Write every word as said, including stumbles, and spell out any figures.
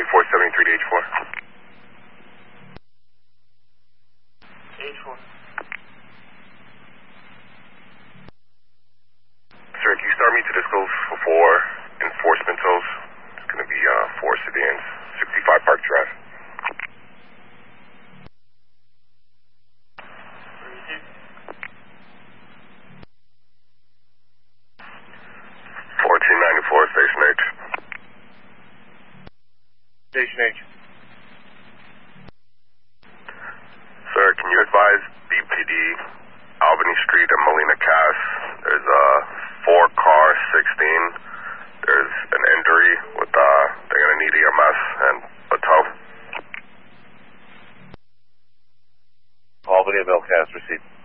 four seventy-three to H four. H four. Sir, can you start me to Disco for four enforcement tolls? It's going to be uh, four sedans, sixty-five Park Drive. fourteen ninety-four, Station H. Station H. Sir, can you advise B P D, Albany Street and Molina Cass? There's a four car sixteen. There's an injury with, uh, they're going to need E M S and a tow. Albany and Belcast, receipt.